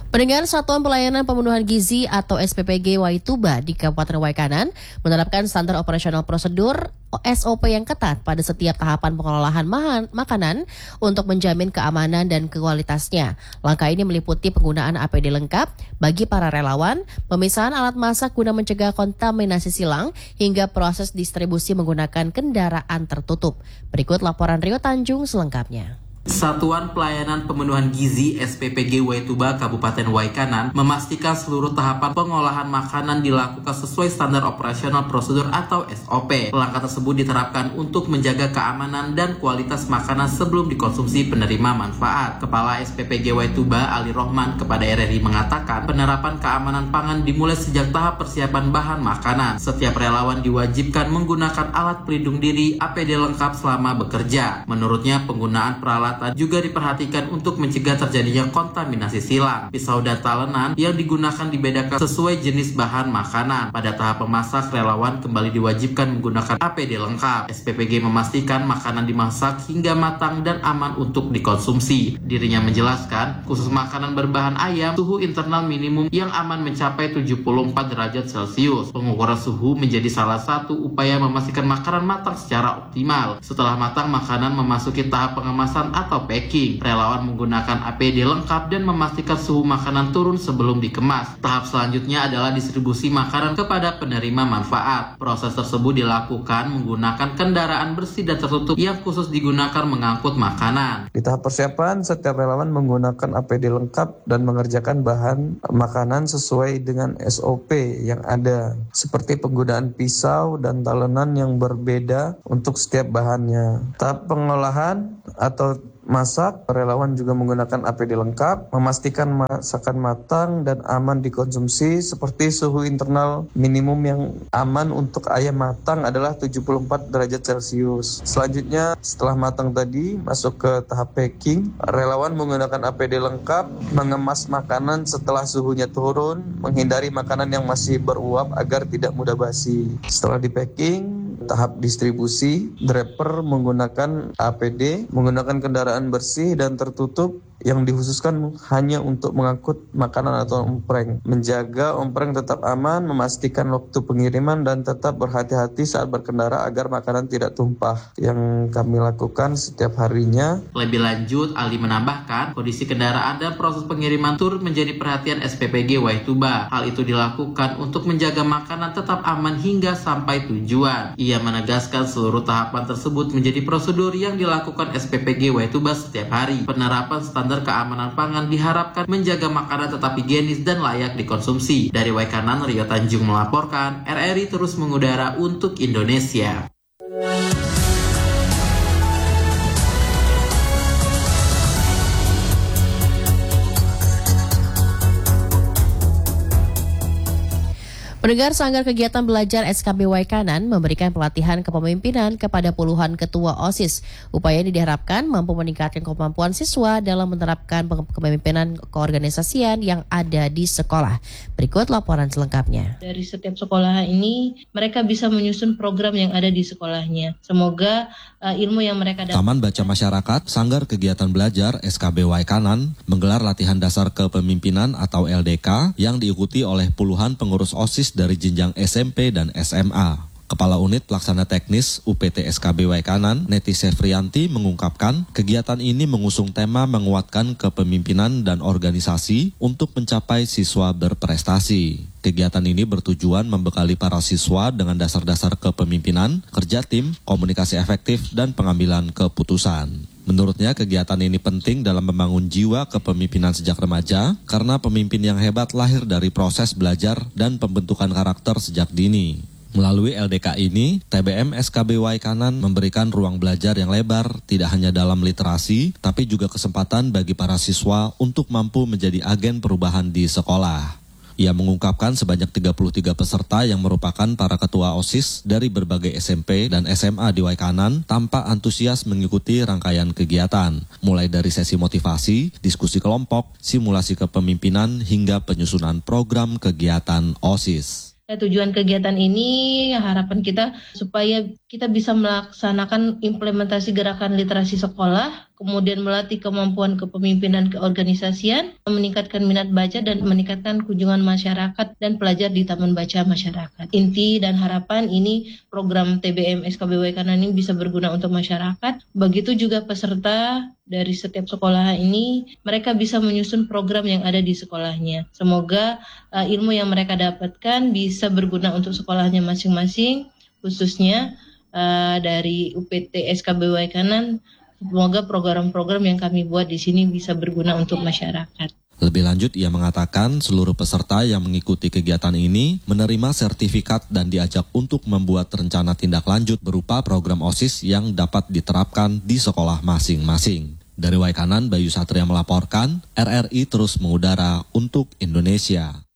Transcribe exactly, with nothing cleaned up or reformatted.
Pendengar, Satuan Pelayanan Pemenuhan Gizi atau S P P G Waituba di Kabupaten Waikanan menerapkan standar operasional prosedur S O P yang ketat pada setiap tahapan pengolahan mahan, makanan untuk menjamin keamanan dan kualitasnya. Langkah ini meliputi penggunaan A P D lengkap bagi para relawan, pemisahan alat masak guna mencegah kontaminasi silang, hingga proses distribusi menggunakan kendaraan tertutup. Berikut laporan Rio Tanjung selengkapnya. Satuan Pelayanan Pemenuhan Gizi S P P G Waituba Kabupaten Waikanan memastikan seluruh tahapan pengolahan makanan dilakukan sesuai standar operasional prosedur atau S O P. Langkah tersebut diterapkan untuk menjaga keamanan dan kualitas makanan sebelum dikonsumsi penerima manfaat. Kepala S P P G Waituba Ali Rohman kepada R R I mengatakan penerapan keamanan pangan dimulai sejak tahap persiapan bahan makanan. Setiap relawan diwajibkan menggunakan alat pelindung diri A P D lengkap selama bekerja. Menurutnya penggunaan peralatan juga diperhatikan untuk mencegah terjadinya kontaminasi silang. Pisau dan talenan yang digunakan dibedakan sesuai jenis bahan makanan. Pada tahap memasak, relawan kembali diwajibkan menggunakan A P D lengkap. S P P G memastikan makanan dimasak hingga matang dan aman untuk dikonsumsi. Dirinya menjelaskan, khusus makanan berbahan ayam, suhu internal minimum yang aman mencapai tujuh puluh empat derajat Celcius. Pengukuran suhu menjadi salah satu upaya memastikan makanan matang secara optimal. Setelah matang, makanan memasuki tahap pengemasan atau packing. Relawan menggunakan A P D lengkap dan memastikan suhu makanan turun sebelum dikemas. Tahap selanjutnya adalah distribusi makanan kepada penerima manfaat. Proses tersebut dilakukan menggunakan kendaraan bersih dan tertutup yang khusus digunakan mengangkut makanan. Di tahap persiapan, setiap relawan menggunakan A P D lengkap dan mengerjakan bahan makanan sesuai dengan S O P yang ada, seperti penggunaan pisau dan talenan yang berbeda untuk setiap bahannya. Tahap pengolahan atau masak, relawan juga menggunakan A P D lengkap, memastikan masakan matang dan aman dikonsumsi, seperti suhu internal minimum yang aman untuk ayam matang adalah tujuh puluh empat derajat Celcius. Selanjutnya, setelah matang tadi, masuk ke tahap packing. Relawan menggunakan A P D lengkap, mengemas makanan setelah suhunya turun, menghindari makanan yang masih beruap agar tidak mudah basi. Setelah di packing, tahap distribusi, driver menggunakan A P D, menggunakan kendaraan bersih dan tertutup yang dikhususkan hanya untuk mengangkut makanan atau ompreng. Menjaga ompreng tetap aman, memastikan waktu pengiriman dan tetap berhati-hati saat berkendara agar makanan tidak tumpah. Yang kami lakukan setiap harinya. Lebih lanjut, Ali menambahkan kondisi kendaraan dan proses pengiriman turut menjadi perhatian S P P G Waituba. Hal itu dilakukan untuk menjaga makanan tetap aman hingga sampai tujuan. Ia menegaskan seluruh tahapan tersebut menjadi prosedur yang dilakukan S P P G Waituba setiap hari. Penerapan standar keamanan pangan diharapkan menjaga makanan tetap higienis dan layak dikonsumsi. Dari Waikanan, Rio Tanjung melaporkan, R R I terus mengudara untuk Indonesia. Pendengar, Sanggar Kegiatan Belajar S K B Waikanan memberikan pelatihan kepemimpinan kepada puluhan ketua OSIS. Upaya ini diharapkan mampu meningkatkan kemampuan siswa dalam menerapkan kepemimpinan keorganisasian yang ada di sekolah. Berikut laporan selengkapnya. Dari setiap sekolah ini, mereka bisa menyusun program yang ada di sekolahnya. Semoga uh, ilmu yang mereka dapat. Taman Baca Masyarakat Sanggar Kegiatan Belajar S K B Waikanan menggelar latihan dasar kepemimpinan atau L D K yang diikuti oleh puluhan pengurus OSIS dari jenjang S M P dan S M A. Kepala Unit Pelaksana Teknis U P T S K B Waikanan, Neti Sefrianti, mengungkapkan kegiatan ini mengusung tema menguatkan kepemimpinan dan organisasi untuk mencapai siswa berprestasi. Kegiatan ini bertujuan membekali para siswa dengan dasar-dasar kepemimpinan, kerja tim, komunikasi efektif, dan pengambilan keputusan. Menurutnya, kegiatan ini penting dalam membangun jiwa kepemimpinan sejak remaja karena pemimpin yang hebat lahir dari proses belajar dan pembentukan karakter sejak dini. Melalui L D K ini, T B M S K B Waikanan memberikan ruang belajar yang lebar tidak hanya dalam literasi, tapi juga kesempatan bagi para siswa untuk mampu menjadi agen perubahan di sekolah. Ia mengungkapkan sebanyak tiga puluh tiga peserta yang merupakan para ketua OSIS dari berbagai S M P dan S M A di Waikanan tampak antusias mengikuti rangkaian kegiatan, mulai dari sesi motivasi, diskusi kelompok, simulasi kepemimpinan, hingga penyusunan program kegiatan OSIS. Tujuan kegiatan ini harapan kita supaya kita bisa melaksanakan implementasi gerakan literasi sekolah, kemudian melatih kemampuan kepemimpinan keorganisasian, meningkatkan minat baca dan meningkatkan kunjungan masyarakat dan pelajar di taman baca masyarakat. Inti dan harapan ini program T B M S K B Waikanan ini bisa berguna untuk masyarakat. Begitu juga peserta dari setiap sekolah ini, mereka bisa menyusun program yang ada di sekolahnya. Semoga uh, ilmu yang mereka dapatkan bisa berguna untuk sekolahnya masing-masing, khususnya uh, dari U P T S K B Waikanan. Semoga program-program yang kami buat di sini bisa berguna untuk masyarakat. Lebih lanjut, ia mengatakan seluruh peserta yang mengikuti kegiatan ini menerima sertifikat dan diajak untuk membuat rencana tindak lanjut berupa program OSIS yang dapat diterapkan di sekolah masing-masing. Dari Waikanan, Bayu Satria melaporkan, R R I terus mengudara untuk Indonesia.